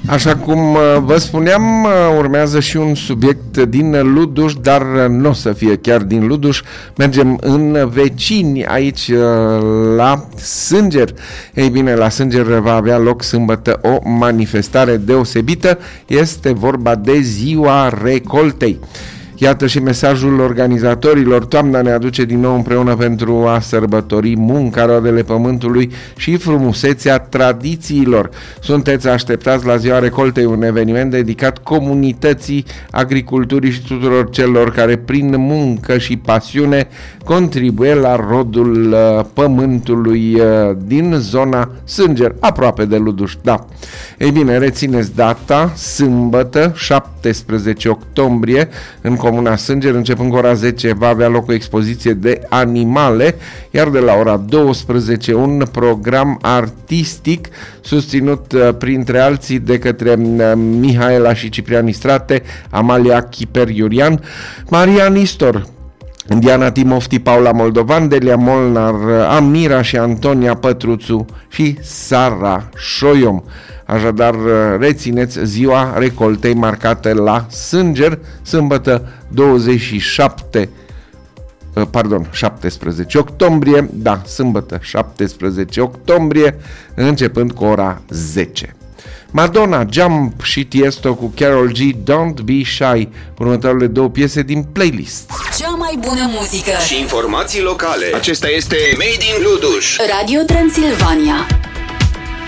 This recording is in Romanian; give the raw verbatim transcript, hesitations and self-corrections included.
Așa cum vă spuneam, urmează și un subiect din Luduș, dar nu o să fie chiar din Luduș. Mergem în vecini aici la Sânger. Ei bine, la Sânger va avea loc sâmbătă o manifestare deosebită. Este vorba de Ziua Recoltei. Iată și mesajul organizatorilor. Toamna ne aduce din nou împreună pentru a sărbători munca, roadele pământului și frumusețea tradițiilor. Sunteți așteptați la Ziua Recoltei, un eveniment dedicat comunității, agriculturii și tuturor celor care prin muncă și pasiune contribuie la rodul pământului din zona Sânger, aproape de Luduș, da. Ei bine, rețineți data, sâmbătă, șaptesprezece octombrie, în Comuna Sânger, începând cu ora zece, va avea loc o expoziție de animale, iar de la ora douăsprezece un program artistic susținut printre alții de către Mihaela și Ciprian Istrate, Amalia Chiper-Iurian, Maria Nistor, Diana Timofti, Paula Moldovan, Delia Molnar, Amira și Antonia Pătruțu și Sara Șoiom. Așadar, rețineți Ziua Recoltei marcată la Sânger, sâmbătă douăzeci și șapte, pardon, șaptesprezece octombrie, da, sâmbătă șaptesprezece octombrie, începând cu ora zece. Madonna, Jump și Tiesto cu Karol G, Don't Be Shy, următoarele două piese din playlist. Cea mai bună muzică și informații locale. Acesta este Made in Luduș, Radio Transilvania.